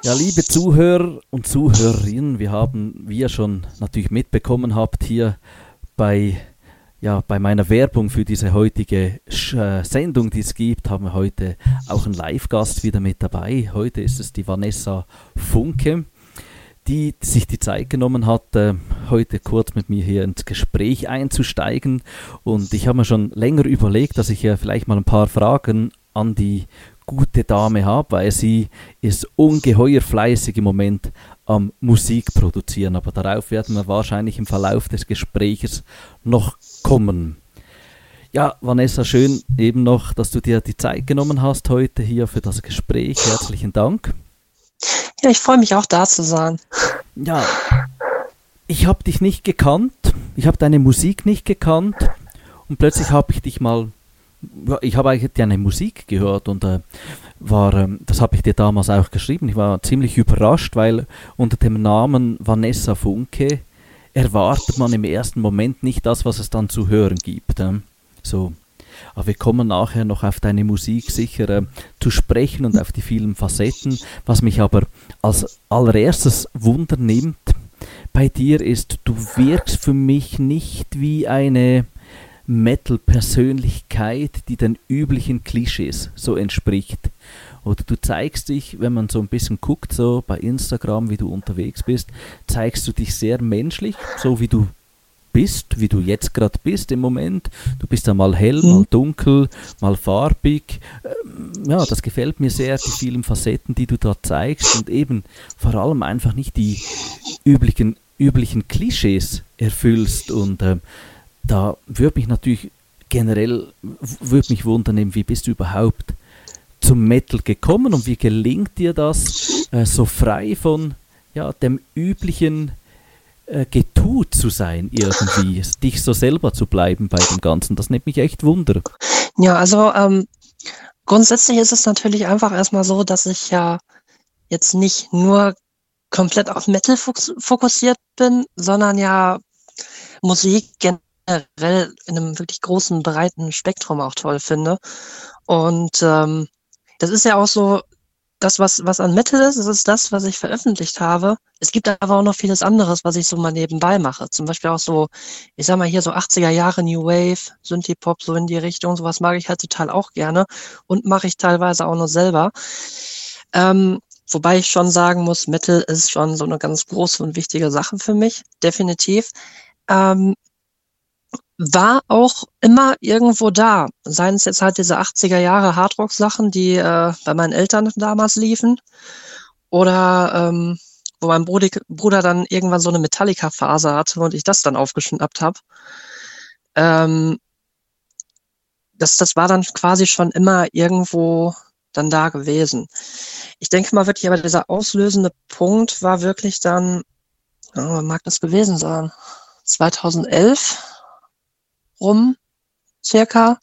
Ja, liebe Zuhörer und Zuhörerinnen, wie ihr schon natürlich mitbekommen habt, hier bei, bei meiner Werbung für diese heutige Sendung, die es gibt, haben wir heute auch einen Live-Gast wieder mit dabei. Heute ist es die Vanessa Funke, die sich die Zeit genommen hat, heute kurz mit mir hier ins Gespräch einzusteigen. Und ich habe mir schon länger überlegt, dass ich ja vielleicht mal ein paar Fragen an die gute Dame habe, weil sie ist ungeheuer fleißig im Moment am Musik produzieren, aber darauf werden wir wahrscheinlich im Verlauf des Gesprächs noch kommen. Ja, Vanessa, schön eben noch, dass du dir die Zeit genommen hast heute hier für das Gespräch. Herzlichen Dank. Ja, ich freue mich auch, da zu sein. Ja, ich habe dich nicht gekannt, ich habe deine Musik nicht gekannt und plötzlich habe ich dich mal, ich habe eigentlich deine Musik gehört und das habe ich dir damals auch geschrieben. Ich war ziemlich überrascht, weil unter dem Namen Vanessa Funke erwartet man im ersten Moment nicht das, was es dann zu hören gibt. So. Aber wir kommen nachher noch auf deine Musik sicher zu sprechen und auf die vielen Facetten. Was mich aber als allererstes Wunder nimmt bei dir ist, du wirkst für mich nicht wie eine Metal-Persönlichkeit, die den üblichen Klischees so entspricht. Oder du zeigst dich, wenn man so ein bisschen guckt, so bei Instagram, wie du unterwegs bist, zeigst du dich sehr menschlich, so wie du bist, wie du jetzt gerade bist im Moment. Du bist dann mal hell, mal dunkel, mal farbig. Ja, das gefällt mir sehr, die vielen Facetten, die du da zeigst und eben vor allem einfach nicht die üblichen Klischees erfüllst. Und da würde mich natürlich generell wundern, wie bist du überhaupt zum Metal gekommen und wie gelingt dir das, so frei von dem üblichen Getue zu sein irgendwie, dich so selber zu bleiben bei dem Ganzen. Das nimmt mich echt Wunder. Ja, also grundsätzlich ist es natürlich einfach erstmal so, dass ich ja jetzt nicht nur komplett auf Metal fokussiert bin, sondern ja Musik generell in einem wirklich großen, breiten Spektrum auch toll finde. Und das ist ja auch so, das, was an Metal ist, das ist das, was ich veröffentlicht habe. Es gibt aber auch noch vieles anderes, was ich so mal nebenbei mache. Zum Beispiel auch so, ich sag mal hier so 80er Jahre New Wave, Synthie-Pop, so in die Richtung. Sowas mag ich halt total auch gerne und mache ich teilweise auch noch selber. Wobei ich schon sagen muss, Metal ist schon so eine ganz große und wichtige Sache für mich, definitiv. War auch immer irgendwo da. Seien es jetzt halt diese 80er Jahre Hardrock-Sachen, die bei meinen Eltern damals liefen. Oder wo mein Bruder dann irgendwann so eine Metallica-Phase hatte und ich das dann aufgeschnappt habe. Das war dann quasi schon immer irgendwo dann da gewesen. Ich denke mal wirklich, aber dieser auslösende Punkt war wirklich dann, wann mag das gewesen sein? 2011 rum, circa.